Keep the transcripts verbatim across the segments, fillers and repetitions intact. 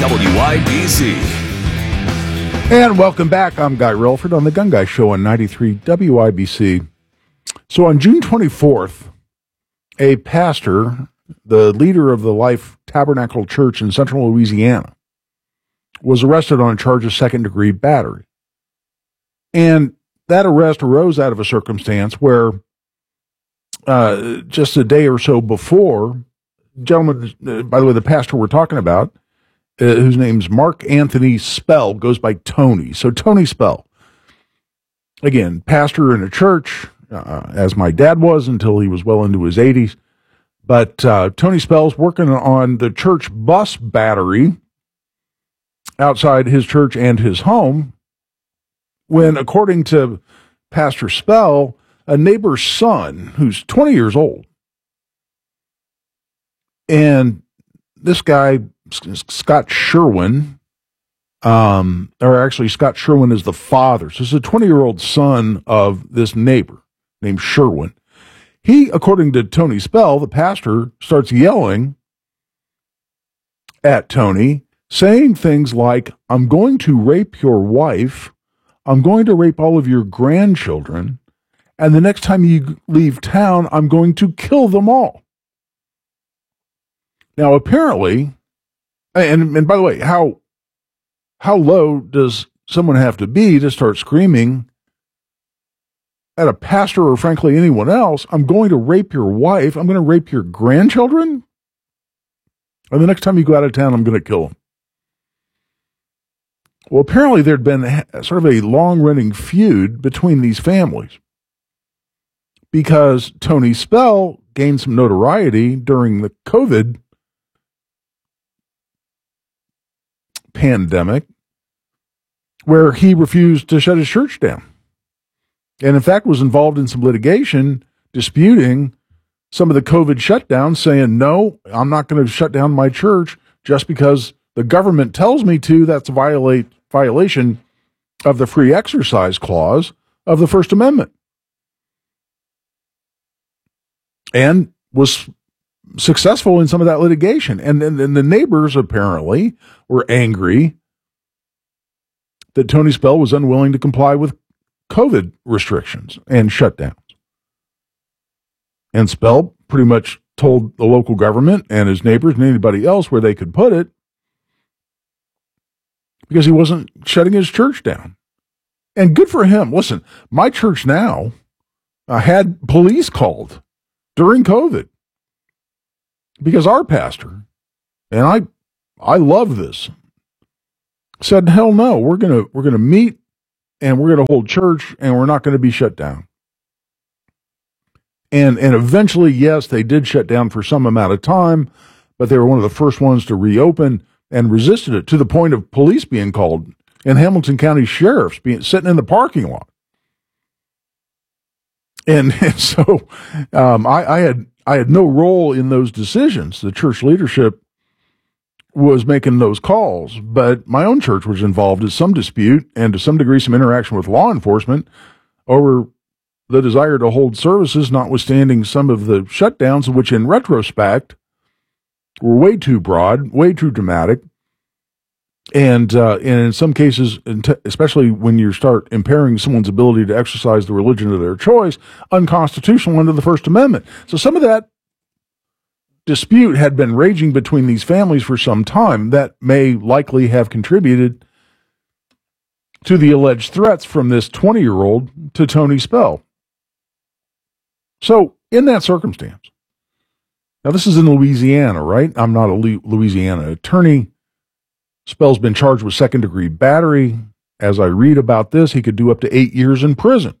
W I B C. And welcome back. I'm Guy Relford on the Gun Guy Show on ninety-three W I B C. So on June twenty-fourth, a pastor, the leader of the Life Tabernacle Church in central Louisiana, was arrested on a charge of second-degree battery. And that arrest arose out of a circumstance where uh, just a day or so before, gentleman, uh, by the way, the pastor we're talking about, uh, whose name's Mark Anthony Spell, goes by Tony. So Tony Spell, again, pastor in a church, uh, as my dad was until he was well into his eighties. But uh, Tony Spell's working on the church bus battery outside his church and his home when, according to Pastor Spell, a neighbor's son, who's twenty years old, and this guy, Scott Sherwin, um, or actually Scott Sherwin is the father. So it's a twenty-year-old son of this neighbor named Sherwin. He, according to Tony Spell, the pastor, starts yelling at Tony, saying things like, "I'm going to rape your wife. I'm going to rape all of your grandchildren. And the next time you leave town, I'm going to kill them all." Now, apparently, and, and by the way, how, how low does someone have to be to start screaming at a pastor or frankly anyone else, "I'm going to rape your wife, I'm going to rape your grandchildren, and the next time you go out of town, I'm going to kill them"? Well, apparently there'd been sort of a long-running feud between these families because Tony Spell gained some notoriety during the COVID pandemic where he refused to shut his church down. And in fact was involved in some litigation disputing some of the COVID shutdowns, saying, "No, I'm not going to shut down my church just because the government tells me to. That's a violate, violation of the free exercise clause of the First Amendment." And was successful in some of that litigation. And then and the neighbors apparently were angry that Tony Spell was unwilling to comply with COVID restrictions and shutdowns. And Spell pretty much told the local government and his neighbors and anybody else where they could put it because he wasn't shutting his church down. And good for him. Listen, my church now uh, had police called during COVID because our pastor, and I I love this, said, "Hell no, we're gonna we're gonna meet and we're gonna hold church and we're not gonna be shut down." And and eventually, yes, they did shut down for some amount of time, but they were one of the first ones to reopen and resisted it to the point of police being called and Hamilton County sheriffs being sitting in the parking lot. And, and so um, I, I had I had no role in those decisions. The church leadership was making those calls, but my own church was involved in some dispute and to some degree some interaction with law enforcement over the desire to hold services, notwithstanding some of the shutdowns, which in retrospect were way too broad, way too dramatic, and uh, and in some cases, especially when you start impairing someone's ability to exercise the religion of their choice, unconstitutional under the First Amendment. So some of that dispute had been raging between these families for some time that may likely have contributed to the alleged threats from this twenty-year-old to Tony Spell. So in that circumstance, now this is in Louisiana, right? I'm not a Louisiana attorney. Spell's been charged with second-degree battery. As I read about this, he could do up to eight years in prison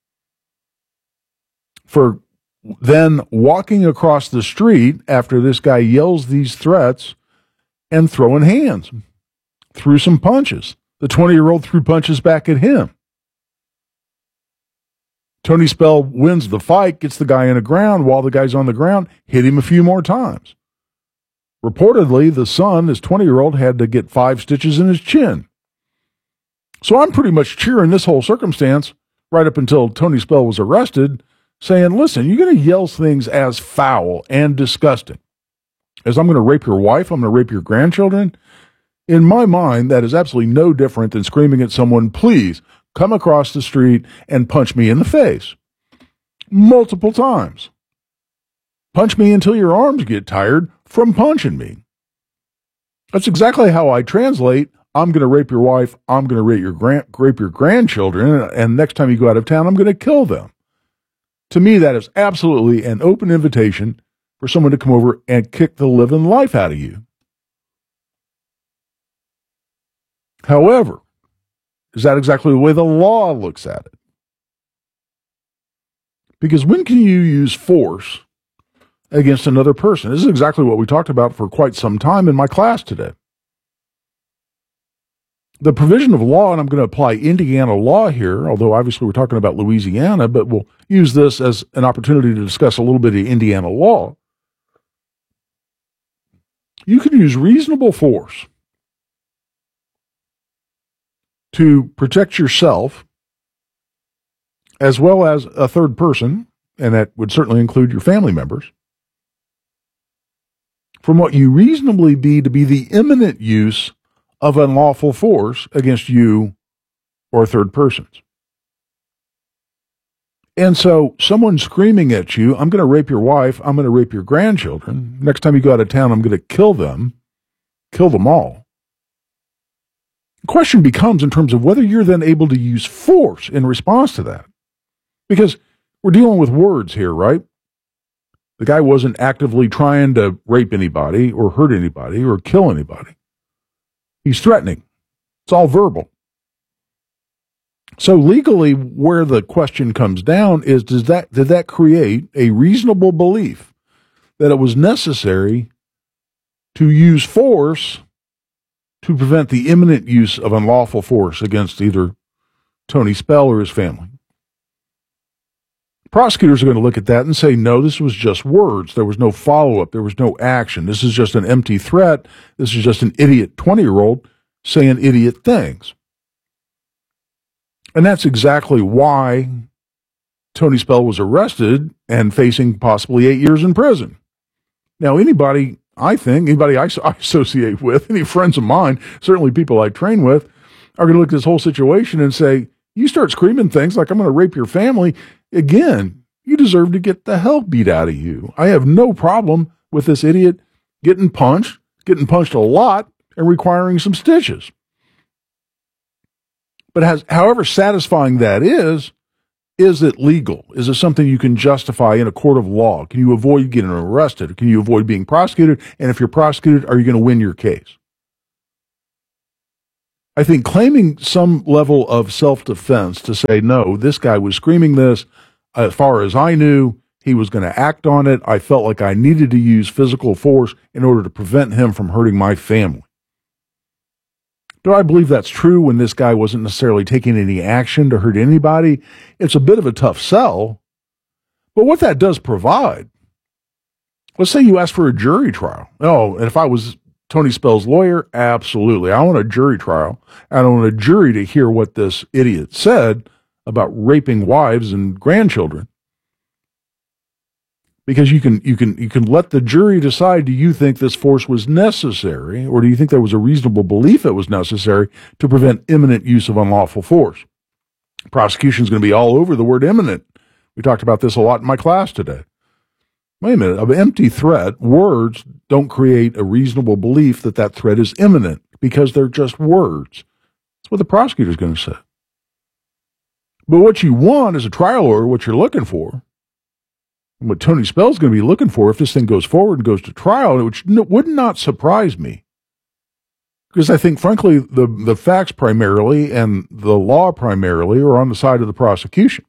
for then walking across the street after this guy yells these threats and throwing hands, threw some punches. The twenty-year-old threw punches back at him. Tony Spell wins the fight, gets the guy on the ground. While the guy's on the ground, hit him a few more times. Reportedly, the son, this twenty-year-old, had to get five stitches in his chin. So I'm pretty much cheering this whole circumstance right up until Tony Spell was arrested, saying, listen, you're going to yell things as foul and disgusting as I'm going to rape your wife, I'm going to rape your grandchildren. In my mind, that is absolutely no different than screaming at someone, please come across the street and punch me in the face. Multiple times. Punch me until your arms get tired from punching me. That's exactly how I translate, I'm going to rape your wife, I'm going to rape your, grand, rape your grandchildren, and next time you go out of town, I'm going to kill them. To me, that is absolutely an open invitation for someone to come over and kick the living life out of you. However, is that exactly the way the law looks at it? Because when can you use force against another person? This is exactly what we talked about for quite some time in my class today. The provision of law, and I'm going to apply Indiana law here, although obviously we're talking about Louisiana, but we'll use this as an opportunity to discuss a little bit of Indiana law. You can use reasonable force to protect yourself as well as a third person, and that would certainly include your family members, from what you reasonably be to be the imminent use of unlawful force against you or third persons. And so someone screaming at you, I'm going to rape your wife, I'm going to rape your grandchildren, next time you go out of town, I'm going to kill them, kill them all. The question becomes in terms of whether you're then able to use force in response to that. Because we're dealing with words here, right? The guy wasn't actively trying to rape anybody or hurt anybody or kill anybody. He's threatening. It's all verbal. So legally, where the question comes down is, does that, did that create a reasonable belief that it was necessary to use force to prevent the imminent use of unlawful force against either Tony Spell or his family? Prosecutors are going to look at that and say, no, this was just words. There was no follow-up. There was no action. This is just an empty threat. This is just an idiot twenty-year-old saying idiot things. And that's exactly why Tony Spell was arrested and facing possibly eight years in prison. Now, anybody, I think, anybody I, I associate with, any friends of mine, certainly people I train with, are going to look at this whole situation and say, you start screaming things like, I'm going to rape your family, again, you deserve to get the hell beat out of you. I have no problem with this idiot getting punched, getting punched a lot, and requiring some stitches. But has, however satisfying that is, is it legal? Is it something you can justify in a court of law? Can you avoid getting arrested? Can you avoid being prosecuted? And if you're prosecuted, are you going to win your case? I think claiming some level of self-defense to say, no, this guy was screaming this, as far as I knew, he was going to act on it. I felt like I needed to use physical force in order to prevent him from hurting my family. Do I believe that's true when this guy wasn't necessarily taking any action to hurt anybody? It's a bit of a tough sell. But what that does provide, let's say you ask for a jury trial. Oh, and if I was Tony Spell's lawyer, absolutely. I want a jury trial. I want a jury to hear what this idiot said about raping wives and grandchildren. Because you can you can you can let the jury decide, do you think this force was necessary, or do you think there was a reasonable belief it was necessary to prevent imminent use of unlawful force? Prosecution is going to be all over the word imminent. We talked about this a lot in my class today. Wait a minute, an empty threat, words don't create a reasonable belief that that threat is imminent because they're just words. That's what the prosecutor is going to say. But what you want as a trial lawyer, what you're looking for, and what Tony Spell's going to be looking for if this thing goes forward and goes to trial, which would not surprise me. Because I think, frankly, the, the facts primarily and the law primarily are on the side of the prosecution.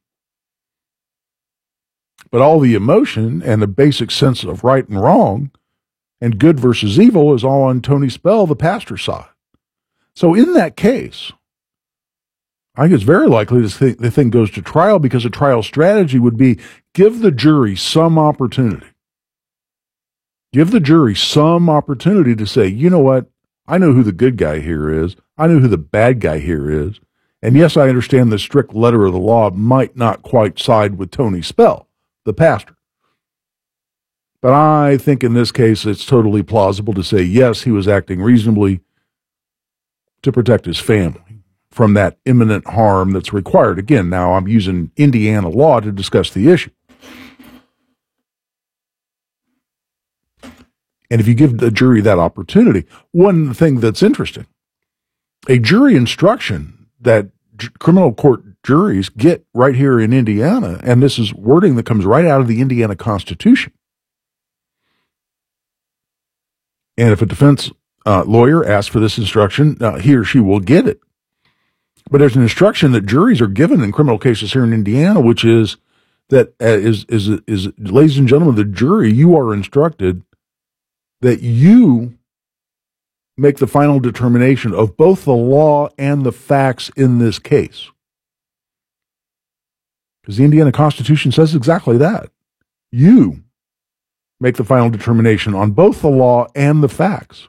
But all the emotion and the basic sense of right and wrong and good versus evil is all on Tony Spell, the pastor's side. So in that case, I think it's very likely this thing, the thing goes to trial, because a trial strategy would be give the jury some opportunity. Give the jury some opportunity to say, you know what? I know who the good guy here is. I know who the bad guy here is. And yes, I understand the strict letter of the law might not quite side with Tony Spell, the pastor. But I think in this case, it's totally plausible to say, yes, he was acting reasonably to protect his family from that imminent harm that's required. Again, now I'm using Indiana law to discuss the issue. And if you give the jury that opportunity, one thing that's interesting, a jury instruction that j- criminal court juries get right here in Indiana, and this is wording that comes right out of the Indiana Constitution. And if a defense uh, lawyer asks for this instruction, uh, he or she will get it. But there's an instruction that juries are given in criminal cases here in Indiana, which is that uh, is, is, is, ladies and gentlemen, the jury, you are instructed that you make the final determination of both the law and the facts in this case. Because the Indiana Constitution says exactly that. You make the final determination on both the law and the facts.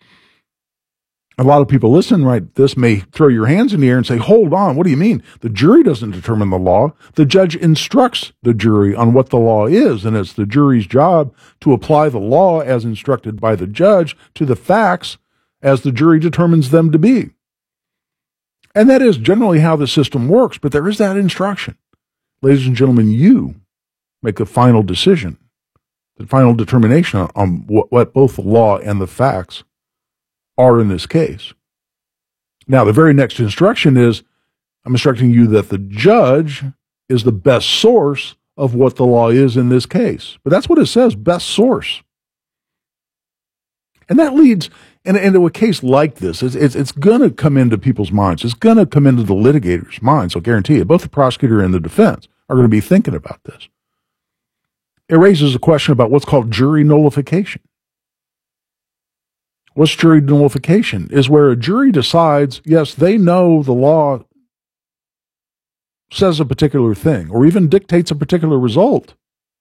A lot of people listening right this may throw your hands in the air and say, hold on, what do you mean? The jury doesn't determine the law. The judge instructs the jury on what the law is, and it's the jury's job to apply the law as instructed by the judge to the facts as the jury determines them to be. And that is generally how the system works, but there is that instruction. Ladies and gentlemen, you make the final decision, the final determination on, on what, what both the law and the facts are in this case. Now, the very next instruction is, I'm instructing you that the judge is the best source of what the law is in this case. But that's what it says, best source. And that leads and into a case like this. It's, it's, it's going to come into people's minds. It's going to come into the litigator's minds, I'll guarantee you. Both the prosecutor and the defense are going to be thinking about this. It raises a question about what's called jury nullification. What's jury nullification? Is where a jury decides, yes, they know the law says a particular thing or even dictates a particular result,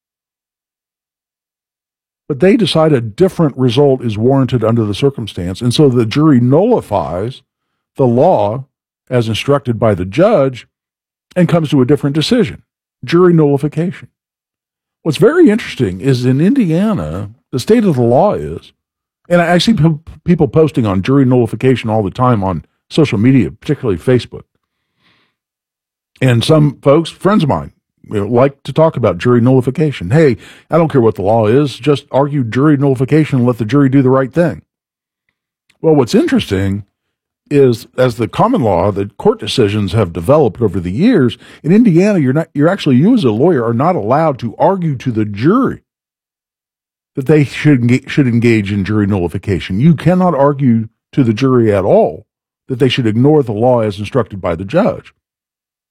but they decide a different result is warranted under the circumstance, and so the jury nullifies the law as instructed by the judge and comes to a different decision. Jury nullification. What's very interesting is in Indiana, the state of the law is, and I see p- people posting on jury nullification all the time on social media, particularly Facebook. And some folks, friends of mine, you know, like to talk about jury nullification. Hey, I don't care what the law is, just argue jury nullification and let the jury do the right thing. Well, what's interesting is, as the common law, the court decisions have developed over the years, in Indiana, you're not, you're actually, you as a lawyer are not allowed to argue to the jury that they should, should engage in jury nullification. You cannot argue to the jury at all that they should ignore the law as instructed by the judge.